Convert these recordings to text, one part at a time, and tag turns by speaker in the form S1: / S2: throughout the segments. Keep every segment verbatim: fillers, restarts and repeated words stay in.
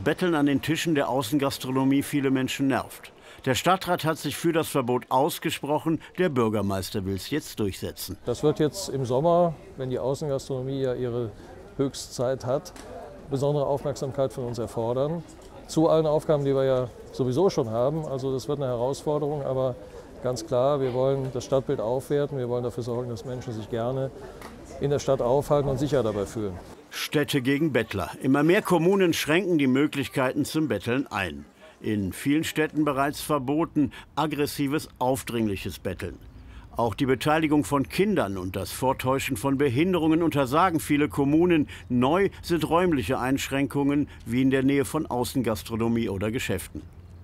S1: Betteln an den Tischen der Außengastronomie viele Menschen nervt. Der Stadtrat hat sich für das Verbot ausgesprochen, der Bürgermeister will es jetzt durchsetzen.
S2: Das wird jetzt im Sommer, wenn die Außengastronomie ja ihre Höchstzeit hat, besondere Aufmerksamkeit von uns erfordern. Zu allen Aufgaben, die wir ja sowieso schon haben. Also das wird eine Herausforderung, aber ganz klar, wir wollen das Stadtbild aufwerten. Wir wollen dafür sorgen, dass Menschen sich gerne in der Stadt aufhalten und sicher dabei fühlen.
S1: Städte gegen Bettler. Immer mehr Kommunen schränken die Möglichkeiten zum Betteln ein. In vielen Städten bereits verboten, aggressives, aufdringliches Betteln. Auch die Beteiligung von Kindern und das Vortäuschen von Behinderungen untersagen viele Kommunen. Neu sind räumliche Einschränkungen wie in der Nähe von Außengastronomie oder Geschäften.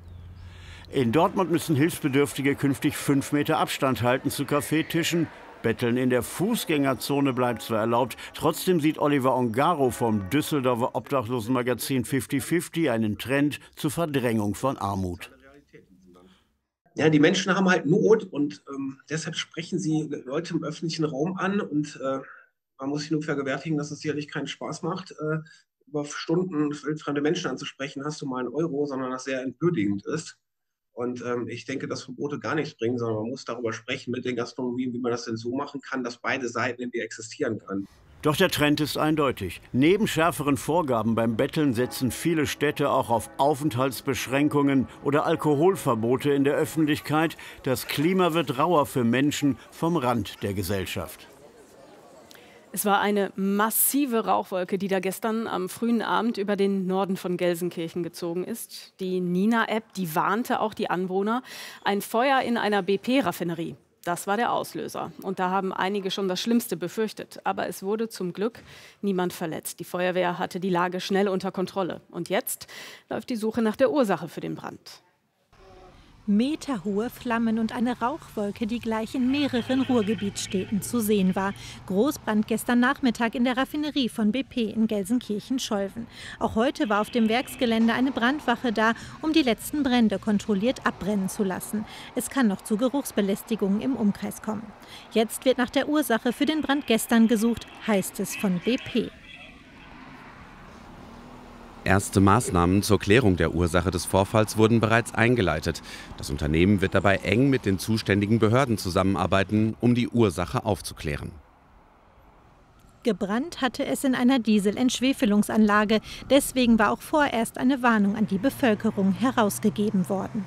S1: In Dortmund müssen Hilfsbedürftige künftig fünf Meter Abstand halten zu Kaffeetischen. Betteln in der Fußgängerzone bleibt zwar erlaubt, trotzdem sieht Oliver Ongaro vom Düsseldorfer Obdachlosenmagazin fünfzig fünfzig einen Trend zur Verdrängung von Armut.
S3: Ja, die Menschen haben halt Not und ähm, deshalb sprechen sie Leute im öffentlichen Raum an und äh, man muss sich nur vergewärtigen, dass es sicherlich keinen Spaß macht, äh, über Stunden fremde Menschen anzusprechen, hast du mal einen Euro, sondern das sehr entwürdigend ist. Und ähm, ich denke, dass Verbote gar nichts bringen, sondern man muss darüber sprechen mit den Gastronomien, wie man das denn so machen kann, dass beide Seiten irgendwie existieren können.
S1: Doch der Trend ist eindeutig. Neben schärferen Vorgaben beim Betteln setzen viele Städte auch auf Aufenthaltsbeschränkungen oder Alkoholverbote in der Öffentlichkeit. Das Klima wird rauer für Menschen vom Rand der Gesellschaft.
S4: Es war eine massive Rauchwolke, die da gestern am frühen Abend über den Norden von Gelsenkirchen gezogen ist. Die Nina-App, die warnte auch die Anwohner. Ein Feuer in einer B P-Raffinerie. Das war der Auslöser. Und da haben einige schon das Schlimmste befürchtet. Aber es wurde zum Glück niemand verletzt. Die Feuerwehr hatte die Lage schnell unter Kontrolle. Und jetzt läuft die Suche nach der Ursache für den Brand.
S5: Meterhohe Flammen und eine Rauchwolke, die gleich in mehreren Ruhrgebietsstädten zu sehen war. Großbrand gestern Nachmittag in der Raffinerie von B P in Gelsenkirchen-Scholven. Auch heute war auf dem Werksgelände eine Brandwache da, um die letzten Brände kontrolliert abbrennen zu lassen. Es kann noch zu Geruchsbelästigungen im Umkreis kommen. Jetzt wird nach der Ursache für den Brand gestern gesucht, heißt es von B P.
S6: Erste Maßnahmen zur Klärung der Ursache des Vorfalls wurden bereits eingeleitet. Das Unternehmen wird dabei eng mit den zuständigen Behörden zusammenarbeiten, um die Ursache aufzuklären.
S5: Gebrannt hatte es in einer Dieselentschwefelungsanlage. Deswegen war auch vorerst eine Warnung an die Bevölkerung herausgegeben worden.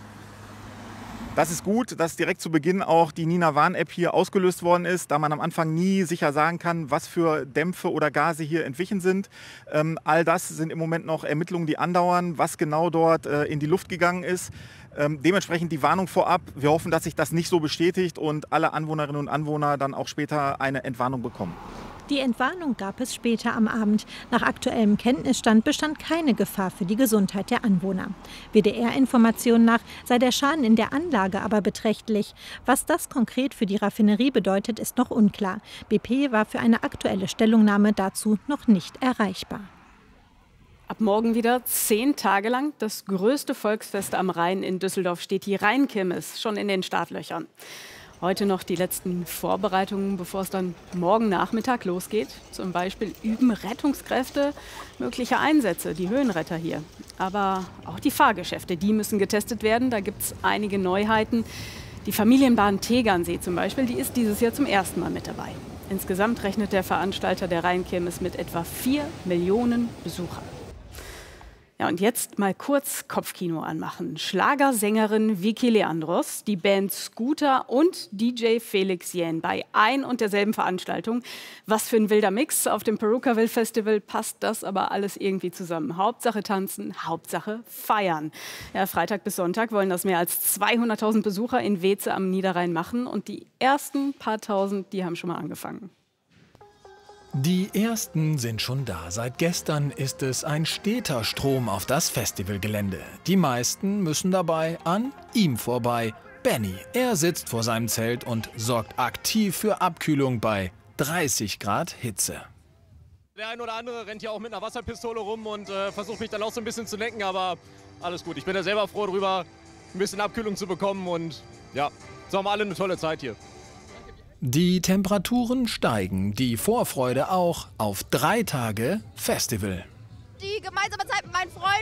S7: Das ist gut, dass direkt zu Beginn auch die Nina-Warn-App hier ausgelöst worden ist, da man am Anfang nie sicher sagen kann, was für Dämpfe oder Gase hier entwichen sind. Ähm, all das sind im Moment noch Ermittlungen, die andauern, was genau dort äh, in die Luft gegangen ist. Ähm, dementsprechend die Warnung vorab. Wir hoffen, dass sich das nicht so bestätigt und alle Anwohnerinnen und Anwohner dann auch später eine Entwarnung bekommen.
S5: Die Entwarnung gab es später am Abend. Nach aktuellem Kenntnisstand bestand keine Gefahr für die Gesundheit der Anwohner. W D R-Informationen nach sei der Schaden in der Anlage aber beträchtlich. Was das konkret für die Raffinerie bedeutet, ist noch unklar. B P war für eine aktuelle Stellungnahme dazu noch nicht erreichbar.
S4: Ab morgen wieder zehn Tage lang das größte Volksfest am Rhein in Düsseldorf steht, die Rheinkirmes, schon in den Startlöchern. Heute noch die letzten Vorbereitungen, bevor es dann morgen Nachmittag losgeht. Zum Beispiel üben Rettungskräfte mögliche Einsätze, die Höhenretter hier. Aber auch die Fahrgeschäfte, die müssen getestet werden. Da gibt es einige Neuheiten. Die Familienbahn Tegernsee zum Beispiel, die ist dieses Jahr zum ersten Mal mit dabei. Insgesamt rechnet der Veranstalter der Rheinkirmes mit etwa vier Millionen Besuchern. Ja, und jetzt mal kurz Kopfkino anmachen. Schlagersängerin Vicky Leandros, die Band Scooter und D J Felix Jähn bei ein und derselben Veranstaltung. Was für ein wilder Mix. Auf dem Perukaville Festival passt das aber alles irgendwie zusammen. Hauptsache tanzen, Hauptsache feiern. Ja, Freitag bis Sonntag wollen das mehr als zweihunderttausend Besucher in Weeze am Niederrhein machen. Und die ersten paar Tausend, die haben schon mal angefangen.
S8: Die ersten sind schon da. Seit gestern ist es ein steter Strom auf das Festivalgelände. Die meisten müssen dabei an ihm vorbei. Benny, er sitzt vor seinem Zelt und sorgt aktiv für Abkühlung bei dreißig Grad Hitze.
S9: Der ein oder andere rennt ja auch mit einer Wasserpistole rum und äh, versucht mich dann auch so ein bisschen zu necken, aber alles gut. Ich bin ja selber froh darüber, ein bisschen Abkühlung zu bekommen und ja, so haben wir alle eine tolle Zeit hier.
S8: Die Temperaturen steigen, die Vorfreude auch auf drei Tage Festival.
S10: Die gemeinsame Zeit mit meinen Freunden